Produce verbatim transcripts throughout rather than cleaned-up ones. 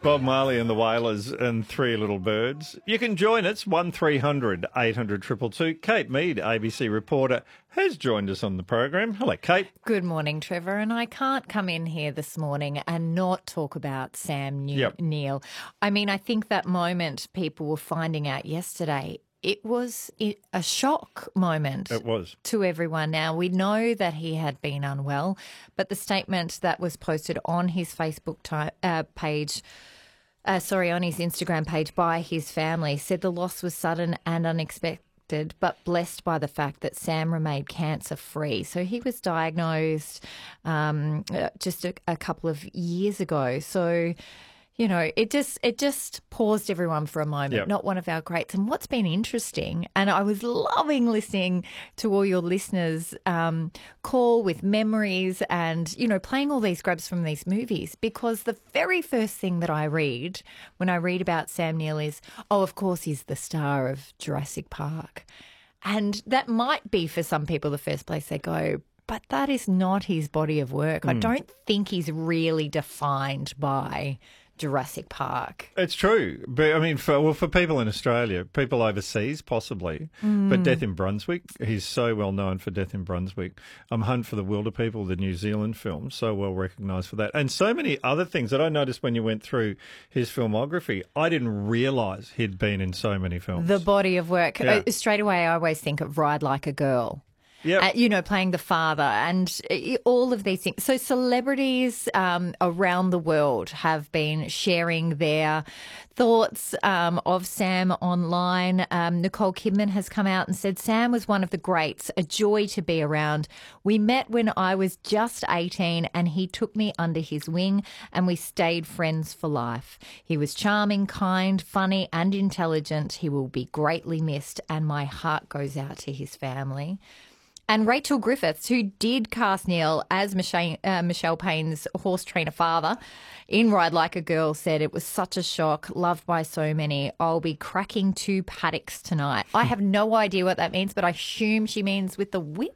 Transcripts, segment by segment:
Bob Marley and the Wailers and Three Little Birds. You can join us, one three hundred eight hundred two two two. Kate Mead, A B C reporter, has joined us on the program. Hello, Kate. Good morning, Trevor. And I can't come in here this morning and not talk about Sam ne- Yep. Neill. I mean, I think that moment people were finding out yesterday, it was a shock moment. It was. To everyone. Now, we know that he had been unwell, but the statement that was posted on his Facebook ti- uh, page, uh, sorry, on his Instagram page by his family said the loss was sudden and unexpected, but blessed by the fact that Sam remained cancer-free. So he was diagnosed um, uh, just a, a couple of years ago. So, you know, it just it just paused everyone for a moment, Yep. not one of our greats. And what's been interesting, and I was loving listening to all your listeners um, call with memories and, you know, playing all these grabs from these movies, because the very first thing that I read when I read about Sam Neill is, oh, of course, he's the star of Jurassic Park. And that might be for some people the first place they go, but that is not his body of work. I don't think he's really defined by Jurassic Park. It's true. But I mean, for well, for people in Australia, people overseas possibly, but Death in Brunswick, he's so well known for Death in Brunswick. Um, Hunt for the Wilder People, the New Zealand film, so well recognised for that. And so many other things that I noticed when you went through his filmography. I didn't realise he'd been in so many films. The body of work. Yeah. Uh, straight away, I always think of Ride Like a Girl. Yep. Uh, you know, playing the father and uh, all of these things. So celebrities um, around the world have been sharing their thoughts um, of Sam online. Um, Nicole Kidman has come out and said, Sam was one of the greats, a joy to be around. We met when I was just eighteen and he took me under his wing and we stayed friends for life. He was charming, kind, funny and intelligent. He will be greatly missed and my heart goes out to his family. And Rachel Griffiths, who did cast Neil as Michelle, uh, Michelle Payne's horse trainer father in Ride Like a Girl, said it was such a shock, loved by so many. I'll be cracking two paddocks tonight. I have no idea what that means, but I assume she means with the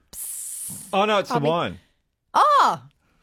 whips. Oh, no, it's I'll the be- wine. Oh!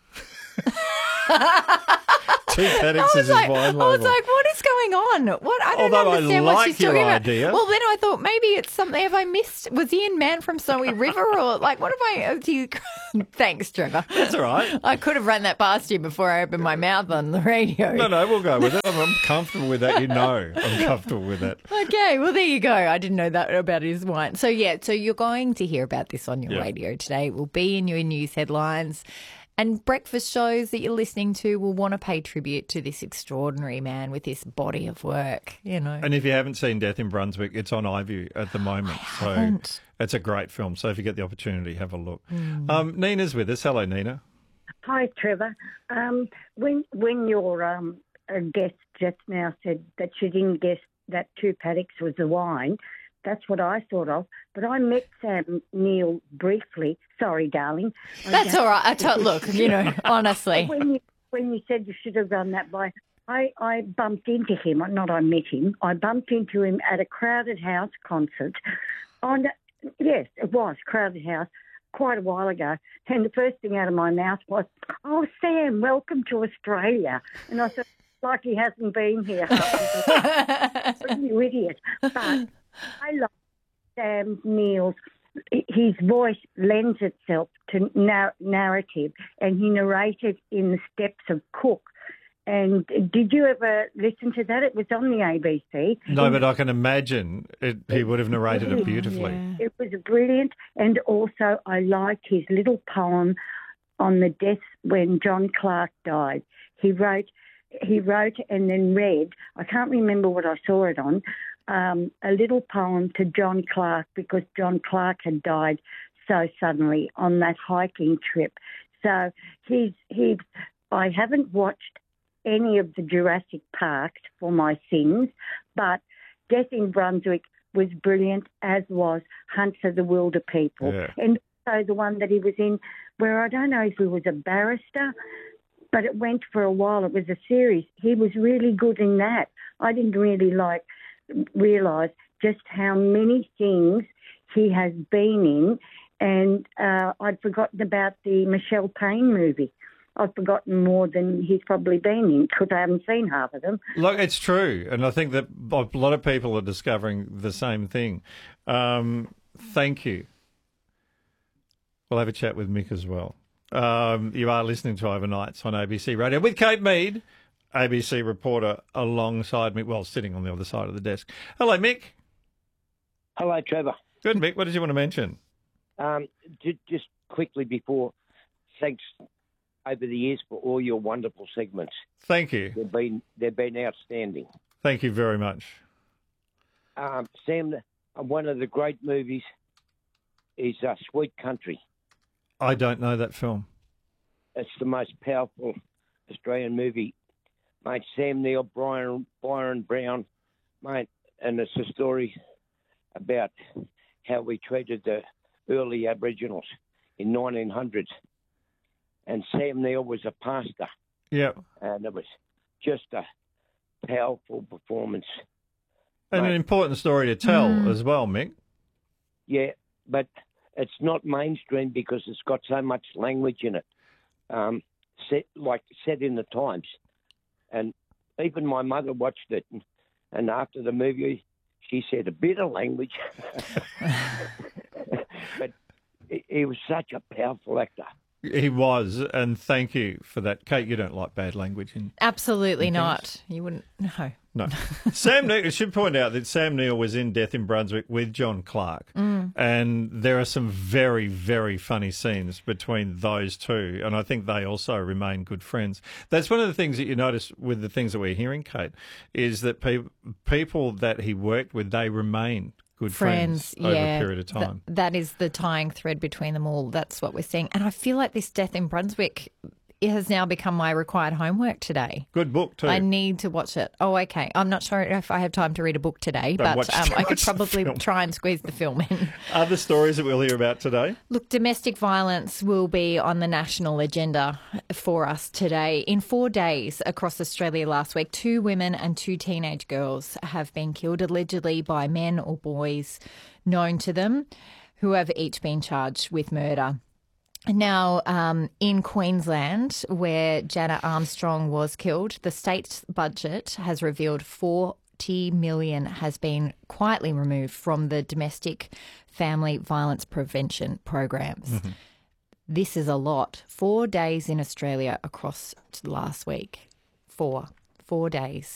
Two paddocks I is was his like, wine I label. was like, what is going on? What I don't Although I understand what like she's your talking idea. about. Well, then I thought maybe it's something. Have I missed? Was he in Man from Snowy River or like what have I? oh, Do you, thanks, Trevor. That's all right. I could have run that past you before I opened my mouth on the radio. No, no, we'll go with it. I'm, I'm comfortable with that. You know I'm comfortable with that. Okay, well, there you go. I didn't know that about his wine. So, yeah, so you're going to hear about this on your Yeah. radio today. It will be in your news headlines. And breakfast shows that you're listening to will want to pay tribute to this extraordinary man with this body of work, you know. And if you haven't seen Death in Brunswick, it's on iView at the moment. I so haven't. it's a great film. So if you get the opportunity, have a look. Um, Nina's with us. Hello, Nina. Hi, Trevor. Um, when when your um, uh, guest just now said that she didn't guess that two paddocks was the wine, that's what I thought of. But I met Sam Neill briefly. Sorry, darling. I That's don't- all right. I told, look, you know, honestly. When you when you said you should have run that by, I, I bumped into him. Not I met him. I bumped into him at a Crowded House concert. On yes, it was Crowded House. Quite a while ago, and the first thing out of my mouth was, "Oh, Sam, welcome to Australia." And I said, "Like he hasn't been here." You idiot! But I like Sam Neill's. His voice lends itself to nar- narrative, and he narrated in the steps of Cook. And did you ever listen to that? It was on the A B C. No, but I can imagine it, he would have narrated it beautifully. Yeah. It was brilliant, and also I liked his little poem on the death when John Clark died. He wrote, he wrote and then read. I can't remember what I saw it on. Um, a little poem to John Clark because John Clark had died so suddenly on that hiking trip. So he's he's. I haven't watched any of the Jurassic Parks for my sins, but Death in Brunswick was brilliant, as was Hunt for the Wilder People. Yeah. And also the one that he was in where I don't know if he was a barrister, but it went for a while. It was a series. He was really good in that. I didn't really like realise just how many things he has been in, and uh, I'd forgotten about the Michelle Payne movie. I've forgotten more than he's probably been in because I haven't seen half of them. Look, it's true, and I think that a lot of people are discovering the same thing. Um, thank you. We'll have a chat with Mick as well. Um, you are listening to Overnights on A B C Radio with Kate Mead, A B C reporter, alongside me, well, sitting on the other side of the desk. Hello, Mick. Hello, Trevor. Good, Mick. What did you want to mention? Um, j- just quickly before, thanks over the years for all your wonderful segments. Thank you. They've been they've been outstanding. Thank you very much. Um, Sam, one of the great movies is uh, Sweet Country. I don't know that film. It's the most powerful Australian movie, mate. Sam Neill, Brian Byron Brown, mate, and it's a story about how we treated the early Aboriginals in nineteen hundreds. And Sam Neill was a pastor. Yeah. And it was just a powerful performance. And mate. an important story to tell Mm. as well, Mick. Yeah, but it's not mainstream because it's got so much language in it, um, set like set in the times. And even my mother watched it, and, and after the movie, she said a bit of language. But he, he was such a powerful actor. He was, and thank you for that. Kate, you don't like bad language in Absolutely in not. things? You wouldn't. No. No. Sam Neill, I should point out that Sam Neill was in Death in Brunswick with John Clark. Mm. And there are some very, very funny scenes between those two. And I think they also remain good friends. That's one of the things that you notice with the things that we're hearing, Kate, is that pe- people that he worked with, they remain good friends, Friends, over yeah. a period of Th- time. that is the tying thread between them all. That's what we're seeing. And I feel like this Death in Brunswick, it has now become my required homework today. Good book too. I need to watch it. Oh, okay. I'm not sure if I have time to read a book today, Don't but watch- um, I could watch the probably film. try and squeeze the film in. Other stories that we'll hear about today? Look, domestic violence will be on the national agenda for us today. In four days across Australia last week, two women and two teenage girls have been killed, allegedly by men or boys known to them, who have each been charged with murder. Now, um, in Queensland, where Janet Armstrong was killed, the state budget has revealed forty million dollars has been quietly removed from the domestic family violence prevention programs. Mm-hmm. This is a lot. Four days in Australia across last week. Four. Four days.